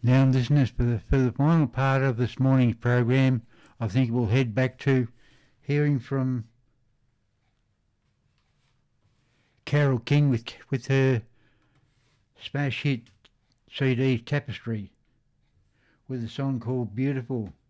Now, listeners, for the final part of this morning's program, I think we'll head back to hearing from Carole King with her smash hit CD Tapestry with a song called Beautiful.